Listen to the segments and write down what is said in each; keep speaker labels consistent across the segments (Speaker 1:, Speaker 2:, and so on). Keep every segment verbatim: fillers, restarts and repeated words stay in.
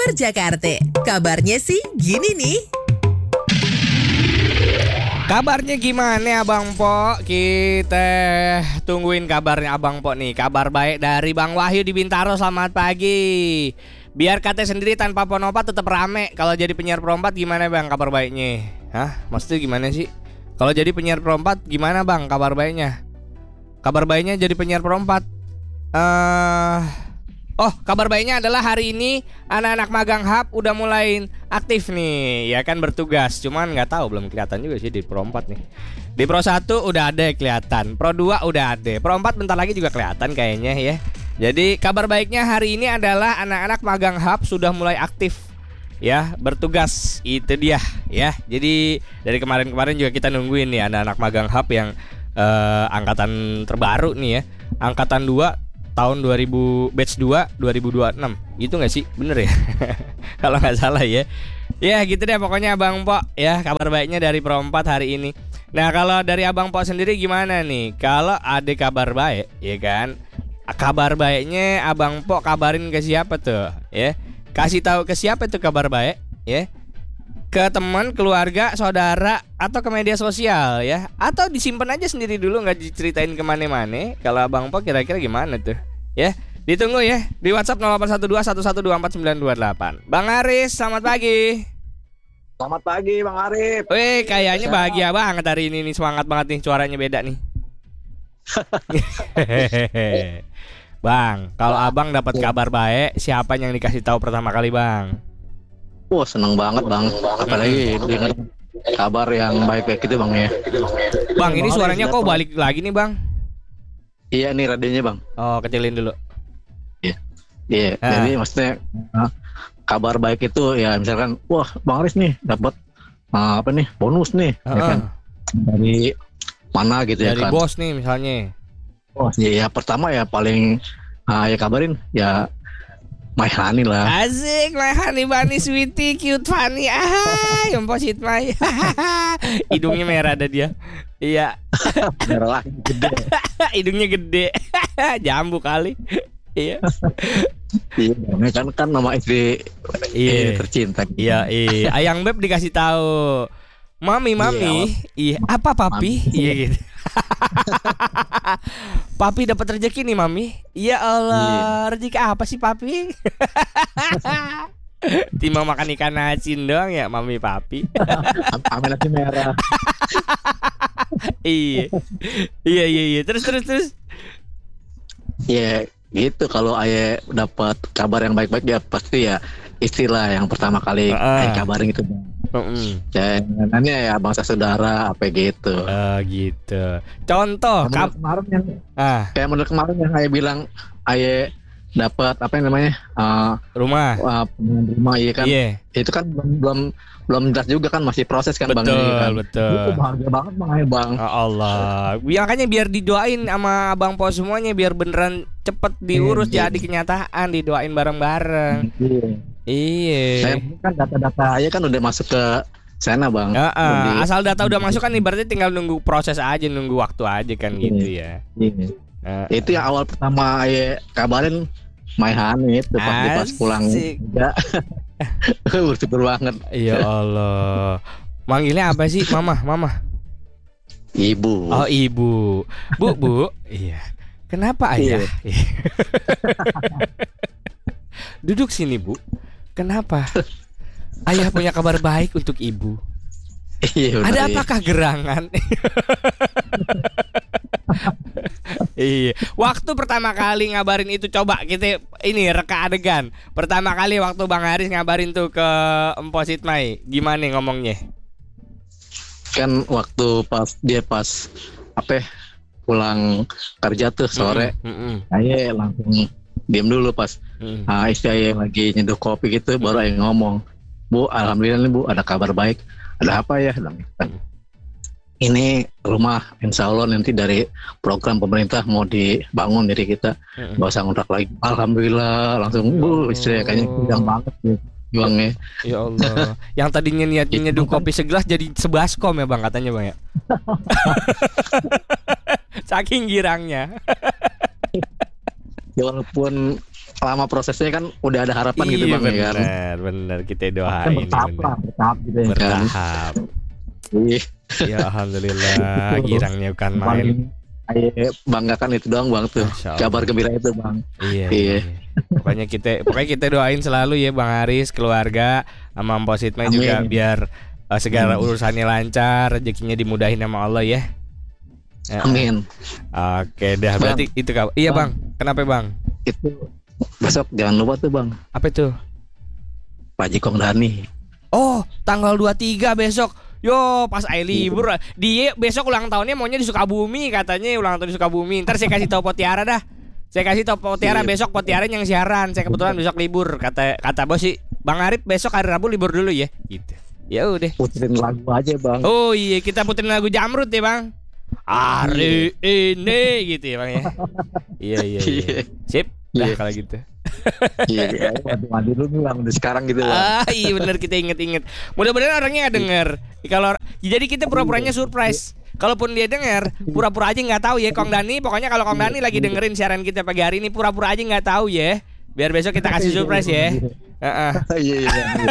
Speaker 1: Kabar Jakarta. Kabarnya sih gini nih.
Speaker 2: Kabarnya gimana Abang Po? Kita tungguin kabarnya Abang Po nih. Kabar baik dari Bang Wahyu di Bintaro. Selamat pagi. Biar kata sendiri tanpa Ponopat tetap rame. Kalau jadi penyiar perempat gimana Bang kabar baiknya? Hah? Maksudnya gimana sih? Kalau jadi penyiar perempat gimana Bang kabar baiknya? Kabar baiknya jadi penyiar perempat. Eh uh... Oh, kabar baiknya adalah hari ini anak-anak magang hub udah mulai aktif nih, ya kan bertugas. Cuman nggak tahu, belum kelihatan juga sih di Pro empat nih. Di Pro satu udah ada kelihatan, Pro dua udah ada, Pro empat bentar lagi juga kelihatan kayaknya ya. Jadi kabar baiknya hari ini adalah anak-anak magang hub sudah mulai aktif ya, bertugas. Itu dia ya. Jadi dari kemarin-kemarin juga kita nungguin nih anak-anak magang hub yang uh, angkatan terbaru nih ya. Angkatan dua tahun dua ribu batch dua dua ribu dua puluh enam. Gitu gak sih? Bener ya? Kalau gak salah ya. Ya gitu deh pokoknya Abang Po ya, kabar baiknya dari Pro empat hari ini. Nah kalau dari Abang Po sendiri gimana nih? Kalau ada kabar baik ya kan, kabar baiknya Abang Po kabarin ke siapa tuh ya? Kasih tahu ke siapa tuh kabar baik ya? Ke teman, keluarga, saudara, atau ke media sosial ya? Atau disimpan aja sendiri dulu, nggak diceritain kemana-mana. Kalau Abang Po kira-kira gimana tuh ya? Ditunggu ya di WhatsApp nol delapan satu dua satu satu dua empat sembilan dua delapan. Bang Aris, selamat pagi.
Speaker 3: Selamat pagi Bang Arif.
Speaker 2: Wih, kayaknya bahagia banget hari ini nih, semangat banget nih, suaranya beda nih. Bang, kalau Abang dapat kabar baik, siapa yang dikasih tahu pertama kali Bang?
Speaker 3: Wah seneng banget Bang, apalagi dengar kabar yang baik-baik itu Bang ya.
Speaker 2: Bang, ini suaranya kok balik lagi nih Bang?
Speaker 3: Iya nih radionya Bang.
Speaker 2: Oh, kecilin dulu.
Speaker 3: Iya, iya. Jadi maksudnya kabar baik itu ya misalkan, wah Bang Aris nih dapat uh, apa nih bonus nih, uh-uh. ya kan? Dari mana gitu
Speaker 2: dari
Speaker 3: ya kan?
Speaker 2: Dari bos nih misalnya.
Speaker 3: Oh iya, ya, pertama ya paling uh, ya kabarin ya. My honey lah.
Speaker 2: Asik, my honey bunny sweetie cute funny. Ah, yang posit my. Hidungnya merah ada dia. Iya.
Speaker 3: Merah lah, gede.
Speaker 2: Hidungnya gede. Jambu kali. Iya.
Speaker 3: Iya, kan kan nama istri
Speaker 2: iya.
Speaker 3: Eh, tercinta.
Speaker 2: Iya, iya. Ayang Beb dikasih tahu. Mami, mami. Iya, apa papi? Iya gitu. Papi dapat rezeki nih mami. Ya Allah, yeah. Rezeki apa sih papi? Timbang makan ikan asin doang ya mami papi.
Speaker 3: Ambil nasi merah.
Speaker 2: Iya. Iya iya iya. Terus terus terus.
Speaker 3: Ya gitu, kalau ayah dapat kabar yang baik-baik ya pasti ya istilah yang pertama kali uh-uh. ayah kabarin itu Bang. Uh-uh. Jangannya ya bangsa saudara apa gitu.
Speaker 2: Oh gitu. Contoh
Speaker 3: kayak kemarin yang ah. kayak model kemarin yang ayah bilang ayah dapat apa yang namanya uh,
Speaker 2: rumah.
Speaker 3: Uh, rumah iya kan. Yeah. Itu kan belum belum belum jelas juga kan, masih proses kan
Speaker 2: betul,
Speaker 3: Bang. Betul kan?
Speaker 2: Betul.
Speaker 3: Itu bahagia banget Bang ayah Bang.
Speaker 2: Oh Allah. Makanya biar didoain sama Abang Po semuanya biar beneran cepet diurus yeah, jadi yeah. kenyataan, didoain bareng-bareng. Yeah. Iya.
Speaker 3: Saya kan data-data ayah kan udah masuk ke sana Bang.
Speaker 2: Uh, uh, asal data udah masuk kan ibaratnya tinggal nunggu proses aja, nunggu waktu aja kan yeah. gitu ya.
Speaker 3: Yeah. Uh, itu yang awal pertama ayah kabarin my honey itu pas, pas pulang ya. Bersyukur banget.
Speaker 2: Ya Allah. Manggilnya apa sih? Mama, mama.
Speaker 3: Ibu.
Speaker 2: Oh ibu. Bu, bu. Iya. Kenapa ayah? Iya. Duduk sini bu. Kenapa? Ayah punya kabar baik untuk ibu.
Speaker 3: Iya,
Speaker 2: ada
Speaker 3: iya.
Speaker 2: apakah gerangan? Iya. Waktu pertama kali ngabarin itu, coba kita ini reka adegan. Pertama kali waktu Bang Haris ngabarin tuh ke Empo Sitmai, gimana ngomongnya?
Speaker 3: Kan waktu pas dia pas apa ya, pulang kerja tuh sore, mm-hmm. saya langsung diam dulu pas mm. uh, istri saya lagi nyeduh kopi gitu, mm. baru saya ngomong, Bu, alhamdulillah nih Bu, ada kabar baik. Ada apa ya? Mm. Ini rumah insya Allah nanti dari program pemerintah mau dibangun dari kita, mm. gak usah ngontrak lagi. Alhamdulillah, langsung Bu, istri saya kayaknya sedang banget gitu juangnya.
Speaker 2: Ya Allah. Yang tadinya niatnya nyeduh kopi segelas jadi sebaskom ya Bang, katanya Bang ya. Saking girangnya.
Speaker 3: Ya walaupun lama prosesnya kan udah ada harapan gitu
Speaker 2: Iya
Speaker 3: bang ya kan.
Speaker 2: bener bener kita
Speaker 3: Kan
Speaker 2: doain
Speaker 3: bertahap
Speaker 2: bener.
Speaker 3: lah, bertahap gitu ya kan.
Speaker 2: Bertahap.
Speaker 3: Iya.
Speaker 2: Ya alhamdulillah girangnya bukan main.
Speaker 3: Paling saya banggakan itu doang bang tuh.
Speaker 2: Masya Allah.
Speaker 3: Kabar gembira itu bang.
Speaker 2: Iya,
Speaker 3: Iya.
Speaker 2: iya. Pokoknya kita pokoknya kita doain selalu ya Bang Haris, keluarga sama Mpok Sitma
Speaker 3: Amin.
Speaker 2: juga biar uh, segala
Speaker 3: Amin.
Speaker 2: urusannya lancar, rezekinya dimudahin sama Allah ya. Ya.
Speaker 3: Amin.
Speaker 2: Oke dah,
Speaker 3: Bang.
Speaker 2: berarti itu kabar. Iya Bang.
Speaker 3: Bang.
Speaker 2: Kenapa Bang?
Speaker 3: Itu besok jangan lupa tuh bang.
Speaker 2: Apa itu?
Speaker 3: Pak Haji Kongdani.
Speaker 2: Oh, tanggal dua puluh tiga besok. Yo, pas ai libur. Dia besok ulang tahunnya maunya di Sukabumi katanya, ulang tahun di Sukabumi. Ntar saya kasih tahu Potiara dah. Saya kasih tahu Potiara
Speaker 3: Iya.
Speaker 2: besok Potiara yang siaran. Saya kebetulan besok libur. Kata kata bos sih, Bang Arif besok hari Rabu libur dulu ya. Gitu. Ya udah.
Speaker 3: Puterin lagu aja bang.
Speaker 2: Oh iya, kita puterin lagu Jamrut ya, Bang. Hari ini gitu ya, Bang ya. Iya iya iya. Sip. Dah
Speaker 3: Iya.
Speaker 2: kalau gitu.
Speaker 3: Iya, iya. Mandi dulu nih bang. Udah sekarang gitu bang.
Speaker 2: Ah iya bener kita inget-inget. Mudah-mudahan orangnya nggak denger. Kalau jadi kita pura-puranya surprise. Kalaupun dia denger, pura-pura aja nggak tahu ya Kong Dani. Pokoknya kalau Kong Dani lagi dengerin siaran kita pagi hari ini, pura-pura aja nggak tahu ya. Biar besok kita kasih surprise ya. Heeh.
Speaker 3: Iya iya. iya.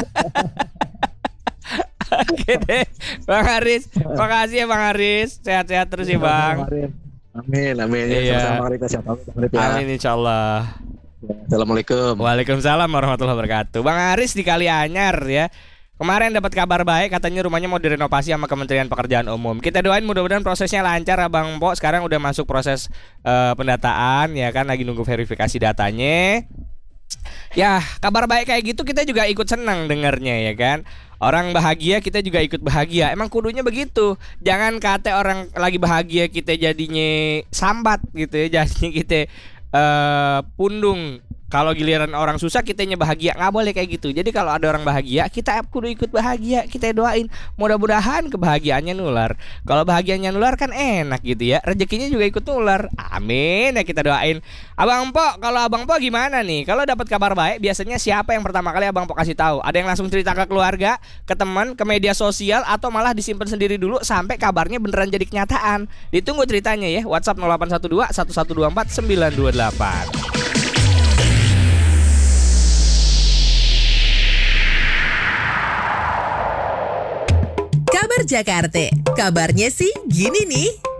Speaker 2: Oke deh, Bang Haris. Makasih ya Bang Haris. Sehat-sehat terus ya Bang.
Speaker 3: Amin amin. Ya,
Speaker 2: Iya.
Speaker 3: sama-sama kita siap tahu. Ya.
Speaker 2: Amin insyaallah.
Speaker 3: Assalamualaikum.
Speaker 2: Waalaikumsalam warahmatullahi wabarakatuh. Bang Haris di Kalianyar ya. Kemarin dapat kabar baik, katanya rumahnya mau direnovasi sama Kementerian Pekerjaan Umum. Kita doain mudah-mudahan prosesnya lancar Abang Pok. Sekarang udah masuk proses eh, pendataan ya kan, lagi nunggu verifikasi datanya. Ya, kabar baik kayak gitu kita juga ikut senang dengarnya ya kan. Orang bahagia kita juga ikut bahagia. Emang kudunya begitu. Jangan kata orang lagi bahagia kita jadinya sambat gitu ya. Jadinya kita eh pundung. Kalau giliran orang susah kitanya bahagia, nggak boleh kayak gitu. Jadi kalau ada orang bahagia, kita kudu ikut bahagia. Kita doain, mudah-mudahan kebahagiaannya nular. Kalau bahagianya nular kan enak gitu ya. Rezekinya juga ikut nular. Amin ya kita doain. Abang Pok, kalau Abang Pok gimana nih? Kalau dapat kabar baik, biasanya siapa yang pertama kali Abang Pok kasih tahu? Ada yang langsung cerita ke keluarga, ke teman, ke media sosial, atau malah disimpan sendiri dulu sampai kabarnya beneran jadi kenyataan? Ditunggu ceritanya ya. WhatsApp nol delapan satu dua satu satu dua empat sembilan dua delapan.
Speaker 1: Kabar Jakarta. Kabarnya sih gini nih.